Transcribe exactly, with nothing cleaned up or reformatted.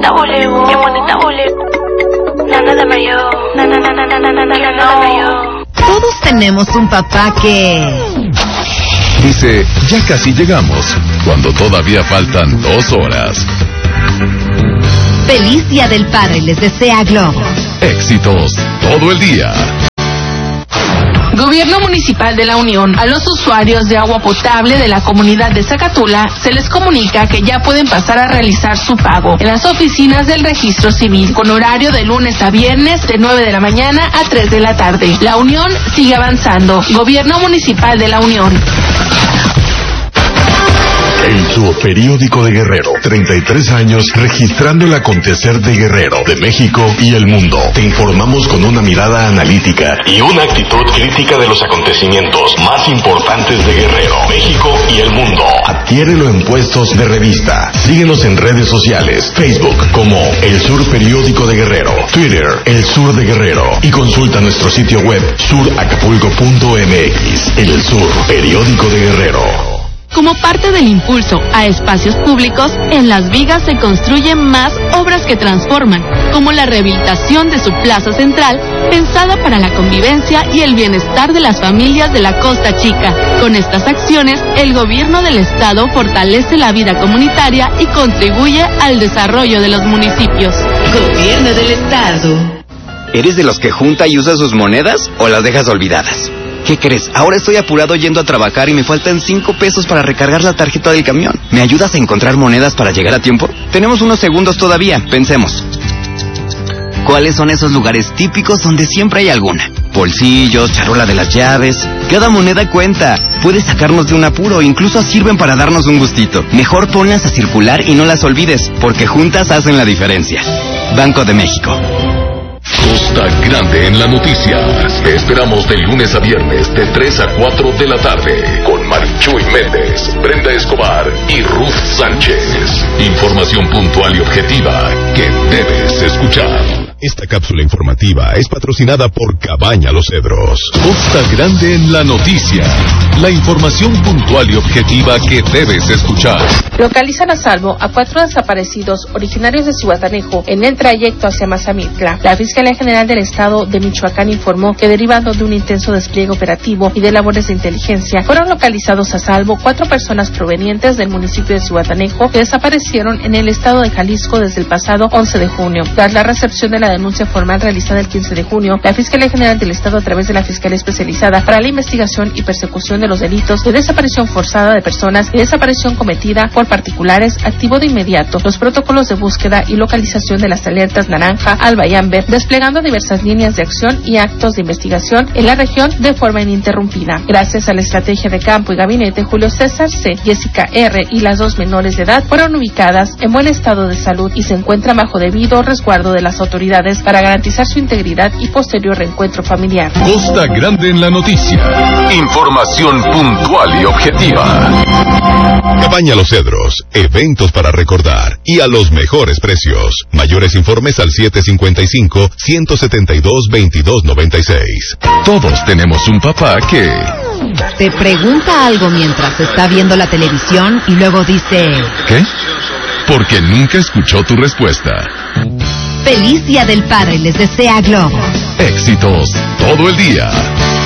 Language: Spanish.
bonita voleo, qué bonita voleo. Nana de mayo, nana nana nana nana nana de mayo. Todos tenemos un papá que... dice, ya casi llegamos, cuando todavía faltan dos horas. Feliz Día del Padre les desea Globo. Éxitos todo el día. Gobierno Municipal de la Unión. A los usuarios de agua potable de la comunidad de Zacatula se les comunica que ya pueden pasar a realizar su pago en las oficinas del Registro Civil, con horario de lunes a viernes de nueve de la mañana a tres de la tarde. La Unión sigue avanzando. Gobierno Municipal de la Unión. El Sur Periódico de Guerrero. treinta y tres años registrando el acontecer de Guerrero, de México y el mundo. Te informamos con una mirada analítica y una actitud crítica de los acontecimientos más importantes de Guerrero, México y el mundo. Adquiérelo en puestos de revista. Síguenos en redes sociales. Facebook como El Sur Periódico de Guerrero. Twitter, El Sur de Guerrero. Y consulta nuestro sitio web sur acapulco punto m x. El Sur Periódico de Guerrero. Como parte del impulso a espacios públicos, en Las Vigas se construyen más obras que transforman, como la rehabilitación de su plaza central, pensada para la convivencia y el bienestar de las familias de la Costa Chica. Con estas acciones, el gobierno del estado fortalece la vida comunitaria y contribuye al desarrollo de los municipios. Gobierno del estado. ¿Eres de los que junta y usa sus monedas o las dejas olvidadas? ¿Qué crees? Ahora estoy apurado yendo a trabajar y me faltan cinco pesos para recargar la tarjeta del camión. ¿Me ayudas a encontrar monedas para llegar a tiempo? Tenemos unos segundos todavía, pensemos. ¿Cuáles son esos lugares típicos donde siempre hay alguna? Bolsillos, charola de las llaves. Cada moneda cuenta. Puede sacarnos de un apuro, incluso sirven para darnos un gustito. Mejor ponlas a circular y no las olvides, porque juntas hacen la diferencia. Banco de México. Costa Grande en la noticia. Te esperamos de lunes a viernes de tres a cuatro de la tarde con Marichuy Méndez, Brenda Escobar y Ruth Sánchez. Información puntual y objetiva que debes escuchar. Esta cápsula informativa es patrocinada por Cabaña Los Cedros. Costa Grande en la noticia. La información puntual y objetiva que debes escuchar. Localizan a salvo a cuatro desaparecidos originarios de Zihuatanejo en el trayecto hacia Mazamitla. La Fiscalía General del Estado de Michoacán informó que, derivando de un intenso despliegue operativo y de labores de inteligencia, fueron localizados a salvo cuatro personas provenientes del municipio de Zihuatanejo que desaparecieron en el estado de Jalisco desde el pasado once de junio. Tras la recepción de la denuncia formal realizada el quince de junio, la Fiscalía General del Estado, a través de la Fiscalía Especializada para la Investigación y Persecución de los Delitos de Desaparición Forzada de Personas y Desaparición Cometida por Particulares, activó de inmediato los protocolos de búsqueda y localización de las alertas naranja, alba y amber, desplegando diversas líneas de acción y actos de investigación en la región de forma ininterrumpida. Gracias a la estrategia de campo y gabinete, Julio César C., Jessica R. y las dos menores de edad fueron ubicadas en buen estado de salud y se encuentran bajo debido resguardo de las autoridades para garantizar su integridad y posterior reencuentro familiar. Costa Grande en la noticia. Información puntual y objetiva. Cabaña Los Cedros. Eventos para recordar y a los mejores precios. Mayores informes al siete cinco cinco, uno siete dos, veintidós noventa y seis. Todos tenemos un papá que... te pregunta algo mientras está viendo la televisión y luego dice... ¿qué? Porque nunca escuchó tu respuesta. Feliz Día del Padre les desea Globo. Éxitos todo el día.